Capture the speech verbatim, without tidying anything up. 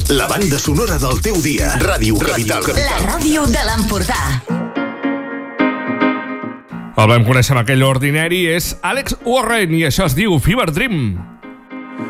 La banda sonora del teu dia. Ràdio Capital. La ràdio de l'Empordà. El vam conèixer amb aquell ordinari, és Alex Warren i això es diu Fever Dream.